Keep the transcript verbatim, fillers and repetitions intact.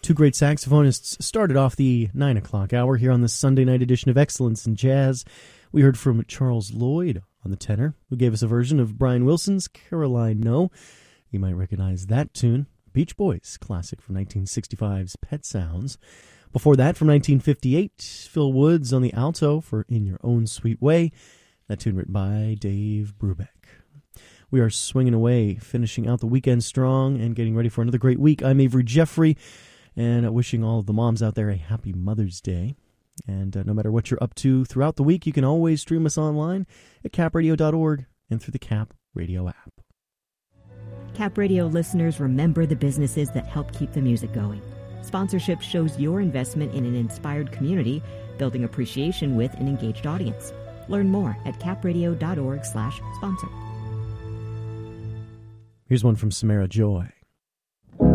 Two great saxophonists started off the nine o'clock hour here on the Sunday night edition of Excellence in Jazz. We heard from Charles Lloyd on the tenor, who gave us a version of Brian Wilson's Caroline No. You might recognize that tune, Beach Boys, classic from nineteen sixty-five's Pet Sounds. Before that, from nineteen fifty-eight, Phil Woods on the alto for In Your Own Sweet Way, that tune written by Dave Brubeck. We are swinging away, finishing out the weekend strong and getting ready for another great week. I'm Avery Jeffrey, and wishing all of the moms out there a happy Mother's Day. And uh, no matter what you're up to throughout the week, you can always stream us online at cap radio dot org and through the Cap Radio app. Cap Radio listeners, remember the businesses that help keep the music going. Sponsorship shows your investment in an inspired community, building appreciation with an engaged audience. Learn more at cap radio dot org slash sponsor. Here's one from Samara Joy.